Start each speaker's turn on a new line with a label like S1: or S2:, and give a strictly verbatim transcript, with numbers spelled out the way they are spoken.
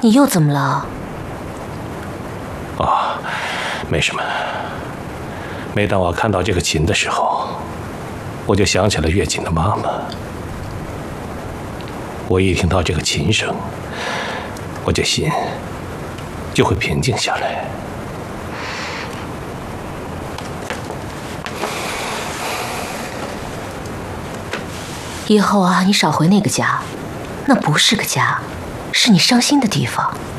S1: 你又怎么了？
S2: 哦，没什么。每当我看到这个琴的时候，我就想起了月琴的妈妈。我一听到这个琴声，我这心就会平静下来。
S1: 以后啊，你少回那个家，那不是个家，是你伤心的地方。